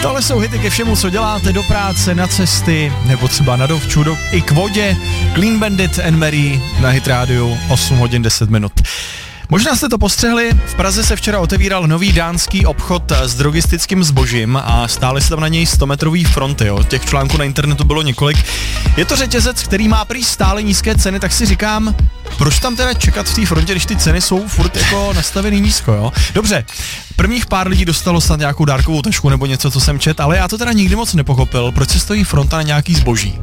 Tohle jsou hity ke všemu, co děláte do práce, na cesty, nebo třeba na dovču, i k vodě. Clean Bandit and Mary na Hit Radio, 8 hodin 10 minut. Možná jste to postřehli, v Praze se včera otevíral nový dánský obchod s drogistickým zbožím a stály se tam na něj 100metrový fronty, jo. Těch článků na internetu bylo několik. Je to řetězec, který má prý stále nízké ceny, tak si říkám, proč tam teda čekat v té frontě, když ty ceny jsou furt jako nastavený nízko, jo. Dobře, prvních pár lidí dostalo snad nějakou dárkovou tašku nebo něco, co jsem čet, ale já to teda nikdy moc nepochopil, proč se stojí fronta na nějaký zboží.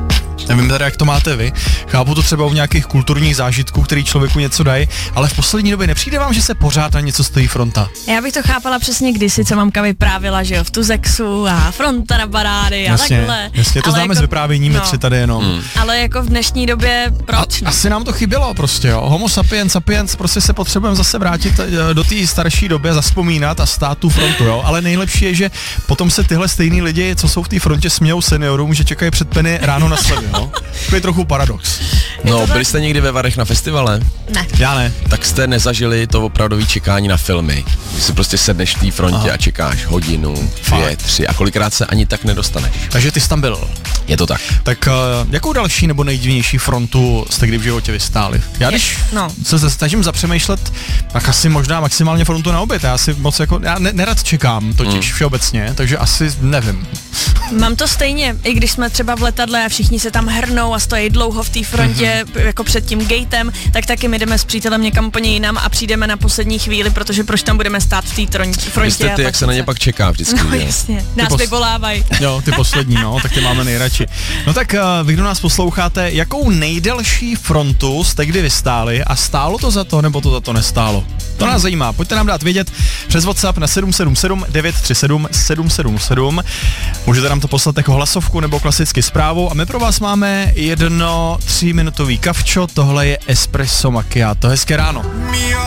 Nevím teda, jak to máte vy. Chápu to třeba u nějakých kulturních zážitků, který člověku něco dají, ale v poslední době nepřijde vám, že se pořád na něco stojí fronta? Já bych to chápala přesně kdysi, co mamka vyprávila, že jo, v Tuzexu a fronta na barády a jasně, takhle. Jasně, to ale známe jako, z vyprávění, my tři tady jenom. Ale jako v dnešní době, proč? Asi nám to chybělo prostě, jo. Homo sapiens, prostě se potřebujeme zase vrátit do té starší doby, zavzpomínat a stát tu frontu, jo. Ale nejlepší je, že potom se tyhle stejný lidi, co jsou v té frontě, smějou seniorům, že čekají před penny ráno na slevy, jo. To je trochu paradox. No, byli jste někdy ve Varech na festivale? Ne. Já ne. Tak jste nezažili to opravdové čekání na filmy. Když si prostě sedneš v té frontě a čekáš hodinu, 2, 3 a kolikrát se ani tak nedostaneš. Takže ty jsi tam byl. Je to tak. Tak jakou další nebo nejdivnější frontu jste kdy v životě vystáli? Já když se snažím zapřemýšlet, tak asi možná maximálně frontu na oběd. Já si moc jako, já nerad čekám totiž všeobecně, takže asi nevím. Mám to stejně, i když jsme třeba v letadle a všichni se tam hrnou a stojí dlouho v té frontě, jako před tím gatem, tak taky my jdeme s přítelem někam úplně jinam a přijdeme na poslední chvíli, protože proč tam budeme stát v té frontě. Vy jste ty, jak se na ně pak čeká vždycky. No jasně, nás vyvolávají. Jo, ty poslední, no, tak ty máme nejradši. No tak vy, kdo nás posloucháte, jakou nejdelší frontu jste kdy vystáli a stálo to za to, nebo to za to nestálo? To nás zajímá, pojďte nám dát vědět přes WhatsApp na 777 937 777. Můžete nám to poslat jako hlasovku nebo klasicky zprávou a my pro vás máme jedno 3-minutový kavčo, tohle je Espresso Macchiato. Hezké ráno.